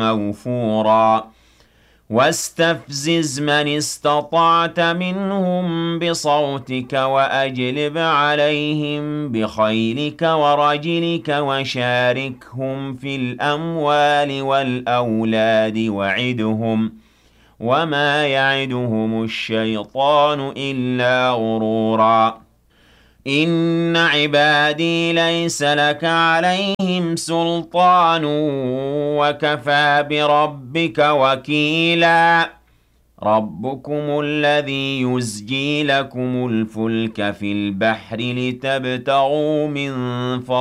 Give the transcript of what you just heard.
موفورا واستفزز من استطعت منهم بصوتك وأجلب عليهم بخيلك ورجلك وشاركهم في الأموال والأولاد وعدهم وما يعدهم الشيطان إلا غرورا إن عبادي ليس لك عليهم سلطان وكفى بربك وكيلا ربكم الذي يزجي لكم الفلك في البحر لتبتغوا من فضله